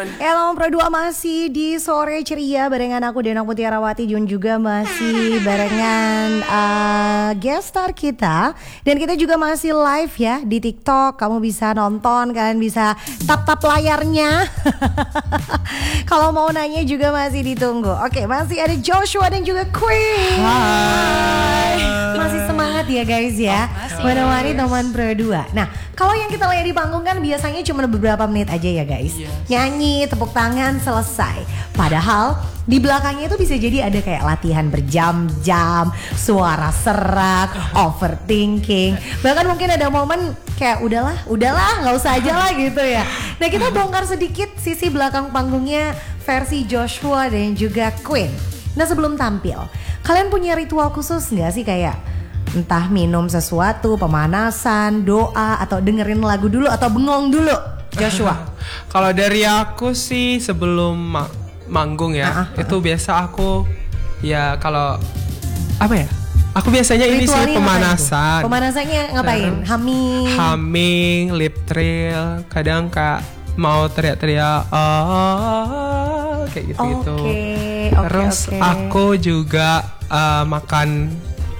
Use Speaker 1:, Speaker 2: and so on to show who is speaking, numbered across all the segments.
Speaker 1: Hello Pro 2 masih di sore ceria barengan aku Denok Mutiarawati Jun juga masih barengan guest star kita. Dan kita juga masih live ya di TikTok. Kamu bisa nonton, kalian bisa tap-tap layarnya. Kalau mau nanya juga masih ditunggu. Oke, masih ada Joshua dan juga Queen.
Speaker 2: Hai.
Speaker 1: Masih semangat ya guys ya. Menemani teman Pro 2. Nah, kalau yang kita lihat di panggung kan biasanya cuma beberapa menit aja ya guys. Nyanyi, tepuk tangan, selesai. Padahal di belakangnya itu bisa jadi ada kayak latihan berjam-jam, suara serak, overthinking. Bahkan mungkin ada momen kayak udahlah nggak usah aja lah gitu ya. Nah, kita bongkar sedikit sisi belakang panggungnya versi Joshua dan juga Queen. Nah, sebelum tampil, kalian punya ritual khusus nggak sih, kayak entah minum sesuatu, pemanasan, doa, atau dengerin lagu dulu atau bengong dulu? Joshua.
Speaker 2: Kalau dari aku sih sebelum manggung ya, itu biasa aku ya kalau apa ya? Aku biasanya ini sih pemanasan.
Speaker 1: Pemanasannya ngapain? Humming,
Speaker 2: lip trill, kadang Kak mau teriak-teriak kayak gitu-gitu. Terus aku juga makan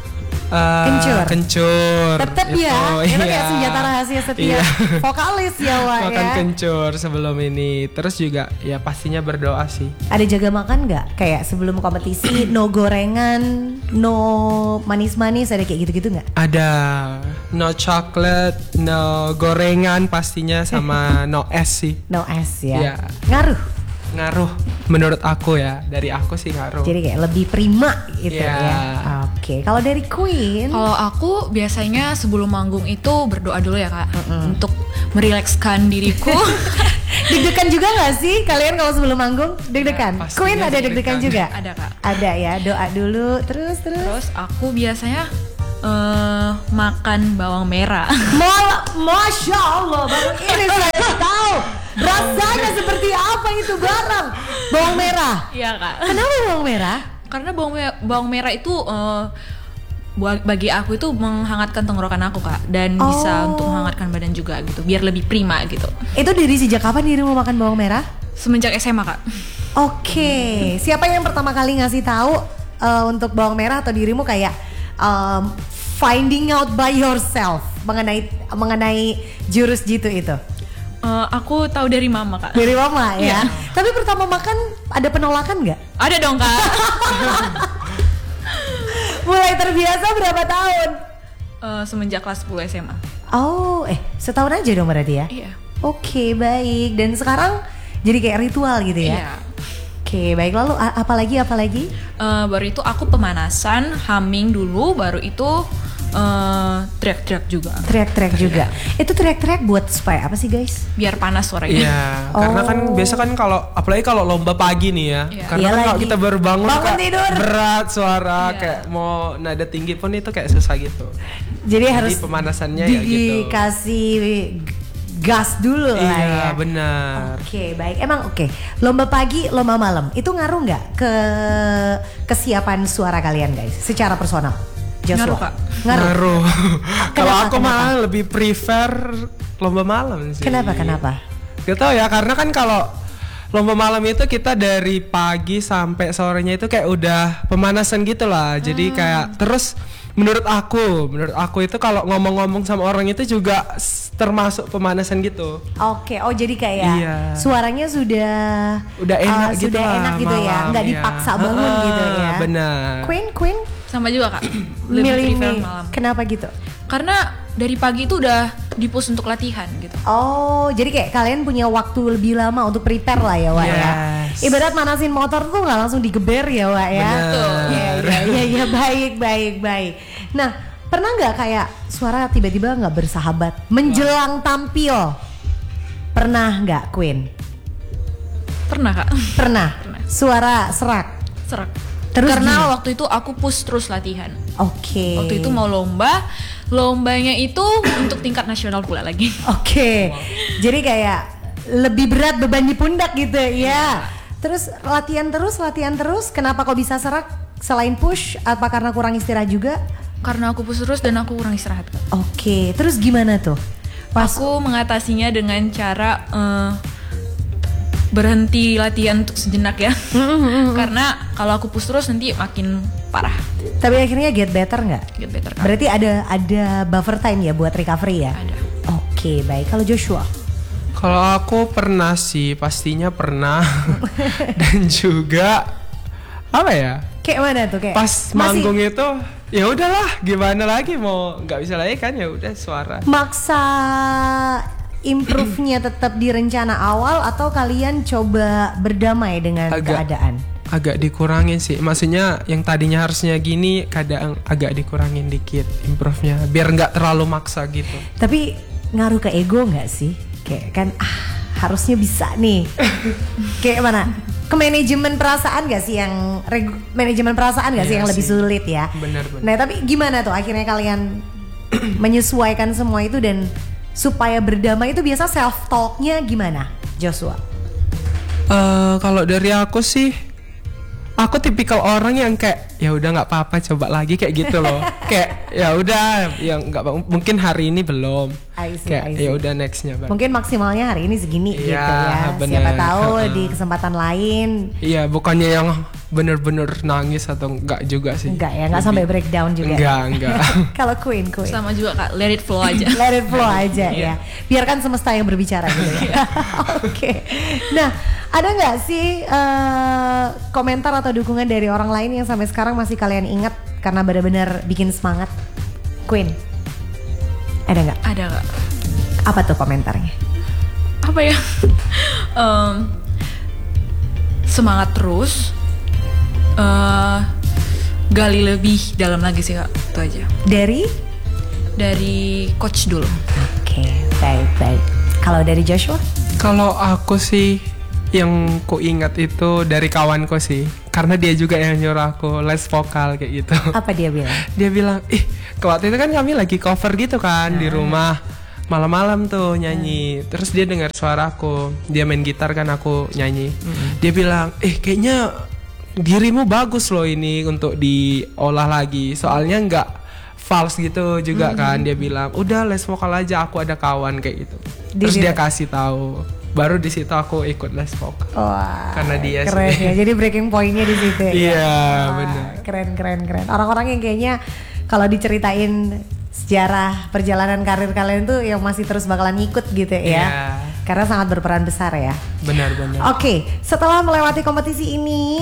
Speaker 1: kencur. Tetep
Speaker 2: itu,
Speaker 1: ya, itu kayak senjata rahasia setiap vokalis ya Wak.
Speaker 2: Makan
Speaker 1: ya.
Speaker 2: kencur sebelum ini. Terus juga ya pastinya berdoa sih.
Speaker 1: Ada jaga makan nggak? Kayak sebelum kompetisi no gorengan, no manis-manis, ada kayak gitu-gitu nggak?
Speaker 2: Ada no chocolate, no gorengan pastinya, sama no es sih.
Speaker 1: No es ya.
Speaker 2: Ya. Ngaruh menurut aku ya, dari aku sih ngaruh.
Speaker 1: Jadi kayak lebih prima gitu ya. Oke, kalau dari Queen?
Speaker 3: Kalau aku biasanya sebelum manggung itu berdoa dulu ya Kak, untuk merilekskan diriku.
Speaker 1: Deg-degan juga gak sih kalian kalau sebelum manggung? Deg-degan?
Speaker 2: Ya,
Speaker 1: Queen ada deg-degan juga?
Speaker 3: Ada Kak.
Speaker 1: Ada ya, doa dulu, terus
Speaker 3: aku biasanya makan bawang merah.
Speaker 1: Masya Allah, baru ini saya tahu rasanya seperti apa itu barang. Bawang merah.
Speaker 3: Iya Kak.
Speaker 1: Kenapa bawang merah?
Speaker 3: Karena bawang merah itu bagi aku itu menghangatkan tenggorokan aku Kak, dan bisa untuk menghangatkan badan juga gitu, biar lebih prima gitu.
Speaker 1: Itu dari sejak kapan dirimu makan bawang merah?
Speaker 3: Semenjak SMA Kak.
Speaker 1: Oke. Siapa yang pertama kali ngasih tahu untuk bawang merah, atau dirimu kayak finding out by yourself mengenai jurus jitu itu?
Speaker 3: Aku tahu dari mama Kak.
Speaker 1: Dari mama ya.
Speaker 3: Yeah.
Speaker 1: Tapi pertama makan ada penolakan nggak?
Speaker 3: Ada dong Kak.
Speaker 1: Mulai terbiasa berapa tahun?
Speaker 3: Semenjak kelas 10 SMA.
Speaker 1: Oh, setahun aja dong berarti ya?
Speaker 3: Iya.
Speaker 1: Oke, baik. Dan sekarang jadi kayak ritual gitu ya?
Speaker 3: Iya.
Speaker 1: Oke, baik. Lalu apalagi?
Speaker 3: Baru itu aku pemanasan, humming dulu, baru itu teriak-teriak juga.
Speaker 1: Teriak-teriak juga. Itu teriak-teriak buat supaya apa sih guys?
Speaker 3: Biar panas suaranya.
Speaker 2: Iya, karena kan biasa kan apalagi kalau lomba pagi nih ya.
Speaker 3: Iya.
Speaker 2: Karena kan kalau kita baru bangun
Speaker 1: tidur,
Speaker 2: berat suara, kayak mau nada tinggi pun itu kayak susah gitu.
Speaker 1: Jadi harus
Speaker 2: pemanasannya ya gitu.
Speaker 1: Dikasih gas dulu lah ya.
Speaker 2: Iya, benar.
Speaker 1: Oke, baik. Emang lomba pagi, lomba malam itu ngaruh nggak ke kesiapan suara kalian guys? Secara personal. Joshua.
Speaker 3: Ngaruh Kak.
Speaker 2: Ngaruh. Kalau aku
Speaker 1: kenapa?
Speaker 2: malah lebih prefer lomba malam sih.
Speaker 1: Kenapa?
Speaker 2: Gak tau ya, karena kan kalau lomba malam itu kita dari pagi sampai sorenya itu kayak udah pemanasan gitu lah. Jadi kayak terus menurut aku itu kalau ngomong-ngomong sama orang itu juga termasuk pemanasan gitu.
Speaker 1: Oke, jadi kayak suaranya sudah
Speaker 2: enak gitu
Speaker 1: sudah
Speaker 2: lah,
Speaker 1: enak gitu ya, nggak dipaksa bangun gitu ya.
Speaker 2: Benar.
Speaker 1: Queen
Speaker 3: sama juga Kak.
Speaker 1: Lebih
Speaker 3: prefer malam.
Speaker 1: Kenapa gitu?
Speaker 3: Karena dari pagi itu udah di-push untuk latihan gitu.
Speaker 1: Oh, jadi kayak kalian punya waktu lebih lama untuk prepare lah ya Wak ya. Ibarat manasin motor tuh nggak langsung digeber ya Wak ya.
Speaker 2: Betul.
Speaker 1: Iya, baik. Nah, pernah nggak kayak suara tiba-tiba nggak bersahabat menjelang tampil? Pernah nggak Queen?
Speaker 3: Pernah Kak.
Speaker 1: Pernah. Suara serak. Terus
Speaker 3: karena waktu itu aku push terus latihan.
Speaker 1: Oke.
Speaker 3: Waktu itu mau lombanya itu untuk tingkat nasional pula lagi.
Speaker 1: Oke. Jadi kayak lebih berat beban di pundak gitu ya. Terus latihan terus. Kenapa kok bisa serak? Selain push, apa karena kurang istirahat juga?
Speaker 3: Karena aku push terus dan aku kurang istirahat.
Speaker 1: Oke. Terus gimana tuh?
Speaker 3: Aku mengatasinya dengan cara berhenti latihan untuk sejenak ya. Karena kalau aku push terus nanti makin parah.
Speaker 1: Tapi akhirnya get better nggak?
Speaker 3: Get better kan.
Speaker 1: Berarti ada buffer time ya buat recovery ya?
Speaker 3: Ada.
Speaker 1: Oke, baik. Kalau Joshua?
Speaker 2: Kalau aku pernah sih, pastinya pernah. Dan juga apa ya?
Speaker 1: Kayak mana tuh kayak?
Speaker 2: Pas manggung itu ya udahlah, gimana lagi, mau nggak bisa lagi kan, ya udah suara.
Speaker 1: Maksa improve-nya tetap di rencana awal atau kalian coba berdamai dengan keadaan?
Speaker 2: Agak dikurangin sih, maksudnya yang tadinya harusnya gini kadang agak dikurangin dikit improve-nya biar nggak terlalu maksa gitu.
Speaker 1: Tapi ngaruh ke ego nggak sih? Kayak kan harusnya bisa nih. Kayak mana? Ke manajemen perasaan gak sih yang manajemen perasaan gak sih yang lebih sulit ya?
Speaker 2: Benar.
Speaker 1: Nah tapi gimana tuh akhirnya kalian menyesuaikan semua itu dan supaya berdamai itu biasa self talknya gimana, Joshua?
Speaker 2: Kalau dari aku sih, aku tipikal orang yang kayak ya udah nggak apa-apa, coba lagi kayak gitu loh. Kayak ya udah, yang nggak mungkin hari ini belum. Kayak ya udah nextnya.
Speaker 1: Mungkin maksimalnya hari ini segini gitu ya.
Speaker 2: Bener.
Speaker 1: Siapa tahu di kesempatan lain.
Speaker 2: Iya, bukannya yang bener-bener nangis atau enggak juga sih.
Speaker 1: Enggak ya, enggak sampai breakdown juga.
Speaker 2: Enggak.
Speaker 1: Kalau Queen.
Speaker 3: Sama juga Kak, let it flow aja.
Speaker 1: Let it flow aja ya. Biarkan semesta yang berbicara gitu ya. Oke. Nah, ada nggak sih komentar atau dukungan dari orang lain yang sampai sekarang masih kalian ingat karena benar-benar bikin semangat? Queen, ada nggak?
Speaker 3: Ada Kak.
Speaker 1: Apa tuh komentarnya?
Speaker 3: Apa ya? Semangat terus. Gali lebih dalam lagi sih Kak, itu aja. Dari coach dulu.
Speaker 1: Oke, baik. Kalau dari Joshua?
Speaker 2: Kalau aku sih yang ku ingat itu dari kawanku sih, karena dia juga yang nyuruh aku les vokal kayak gitu.
Speaker 1: Apa dia bilang?
Speaker 2: Dia bilang, waktu itu kan kami lagi cover gitu kan di rumah, malam-malam tuh nyanyi. Terus dia dengar suaraku, dia main gitar kan, aku nyanyi. Dia bilang, kayaknya dirimu bagus loh ini untuk diolah lagi, soalnya nggak false gitu juga kan. Dia bilang udah les vokal aja, aku ada kawan kayak gitu. Terus dia kasih tahu, baru di situ aku ikut les vokal.
Speaker 1: Wah,
Speaker 2: karena dia
Speaker 1: keren
Speaker 2: sih.
Speaker 1: Ya. Jadi breaking pointnya di situ ya.
Speaker 2: Iya, benar.
Speaker 1: Keren. Orang-orang yang kayaknya kalau diceritain sejarah perjalanan karir kalian tuh yang masih terus bakalan ngikut gitu ya.
Speaker 2: Iya.
Speaker 1: Karena sangat berperan besar ya.
Speaker 2: Benar.
Speaker 1: Oke, setelah melewati kompetisi ini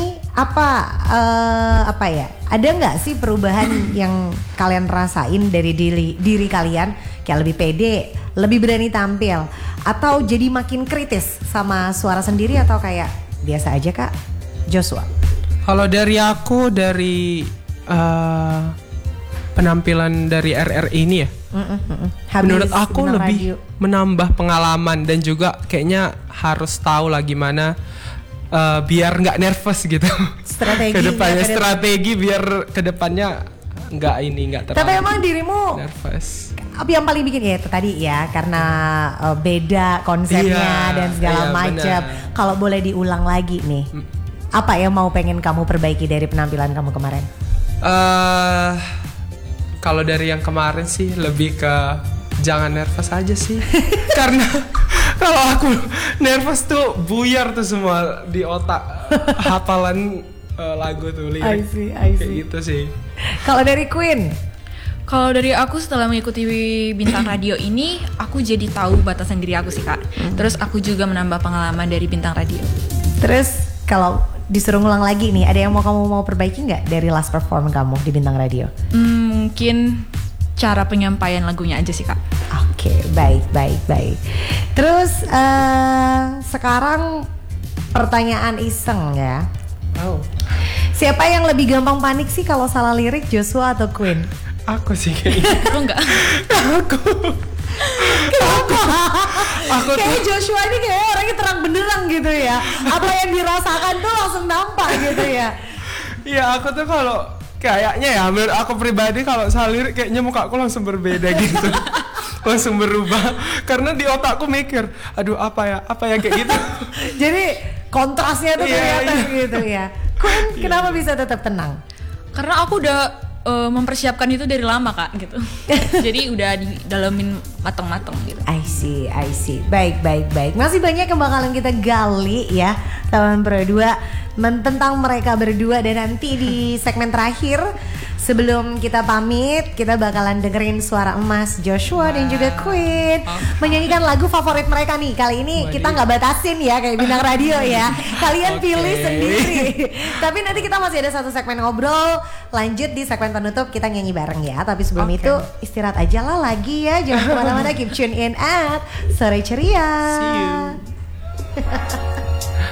Speaker 1: apa ya? Ada nggak sih perubahan yang kalian rasain dari diri kalian? Kayak lebih pede, lebih berani tampil, atau jadi makin kritis sama suara sendiri, atau kayak biasa aja Kak? Joshua.
Speaker 2: Kalau dari aku, dari penampilan dari RR ini ya, menurut aku lebih menambah pengalaman dan juga kayaknya harus tahu lah gimana biar nggak nervous gitu. Strategi biar kedepannya nggak terlalu.
Speaker 1: Tapi emang dirimu
Speaker 2: nervous.
Speaker 1: Apa yang paling bikin ya itu tadi ya, karena beda konsepnya dan segala macam. Kalau boleh diulang lagi nih, apa yang mau pengen kamu perbaiki dari penampilan kamu kemarin?
Speaker 2: Kalau dari yang kemarin sih lebih ke jangan nervous aja sih. Karena kalau aku nervous tuh buyar tuh semua di otak, hafalan lagu tuh, lirik.
Speaker 1: I see.
Speaker 2: Kayak gitu sih.
Speaker 1: Kalau dari Queen?
Speaker 3: Kalau dari aku setelah mengikuti Bintang Radio ini, aku jadi tahu batasan diri aku sih Kak. Terus aku juga menambah pengalaman dari Bintang Radio.
Speaker 1: Terus kalau disuruh ngulang lagi nih, ada yang kamu mau perbaiki nggak dari last perform kamu di Bintang Radio?
Speaker 3: Mungkin cara penyampaian lagunya aja sih Kak.
Speaker 1: Oke, baik. Terus sekarang pertanyaan iseng ya. Siapa yang lebih gampang panik sih kalau salah lirik, Joshua atau Queen?
Speaker 2: Aku sih kayaknya.
Speaker 3: Aku enggak.
Speaker 2: Aku
Speaker 1: kayak Joshua ini kayak orangnya terang benderang gitu ya. Apa yang dirasakan tuh langsung nampak gitu ya.
Speaker 2: Iya, aku tuh kalau kayaknya ya, menurut aku pribadi kalau salah lirik kayaknya muka aku langsung berbeda gitu. Langsung berubah karena di otakku mikir, aduh apa ya kayak gitu. Jadi
Speaker 1: kontrasnya tuh kelihatan gitu ya. Queen, kenapa bisa tetap tenang?
Speaker 3: Karena aku udah mempersiapkan itu dari lama Kak gitu. Jadi udah didalemin mateng-mateng gitu.
Speaker 1: I see. Baik. Masih banyak yang bakalan kita gali ya Taman Pro 2 tentang mereka berdua. Dan nanti di segmen terakhir sebelum kita pamit, kita bakalan dengerin suara emas Joshua dan juga Queen menyanyikan lagu favorit mereka nih. Kali ini kita nggak batasin ya kayak bintang radio ya. Kalian pilih sendiri. Tapi nanti kita masih ada satu segmen ngobrol. Lanjut di segmen penutup kita nyanyi bareng ya. Tapi sebelum itu istirahat aja lah lagi ya. Jangan kemana-mana, keep tune in at Sore Ceria.
Speaker 2: See you.